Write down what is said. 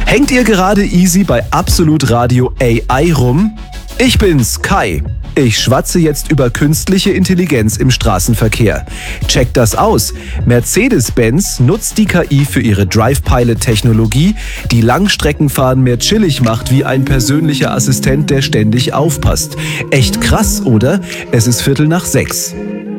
Hängt ihr gerade easy bei Absolut Radio AI rum? Ich bin's, Kai. Ich schwatze jetzt über künstliche Intelligenz im Straßenverkehr. Checkt das aus. Mercedes-Benz nutzt die KI für ihre Drive-Pilot-Technologie, die Langstreckenfahren mehr chillig macht wie ein persönlicher Assistent, der ständig aufpasst. Echt krass, oder? Es ist 5:45.